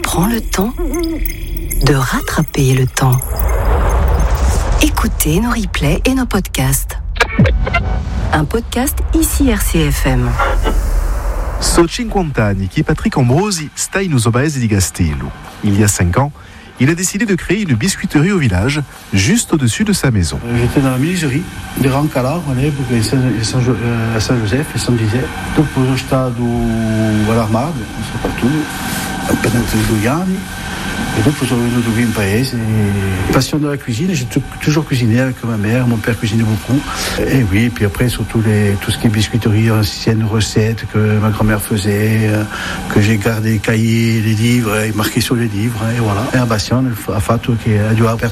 prend le temps de rattraper le temps. Écoutez nos replays et nos podcasts. Un podcast ici RCFM. So 50 anni che Patrick Ambrosi sta in uso paese di Castello. Il y a 5 ans, il a décidé de créer une biscuiterie au village, juste au-dessus de sa maison. J'étais dans la menuiserie de Rancala, all'epoca a San Josef e San José. Dopo sono stato all'Armada, soprattutto, per 2 anni. Et donc, sono venuto qui in paese. Passion de la cuisine, j'ai toujours cuisiné avec ma mère, mon père cuisinait beaucoup. Et oui, et puis après, surtout tout ce qui est biscuiterie, anciennes recettes que ma grand-mère faisait, que j'ai gardé, cahiers, les livres, et marqué sur les livres, et voilà. Et la passion, ha fatto che ha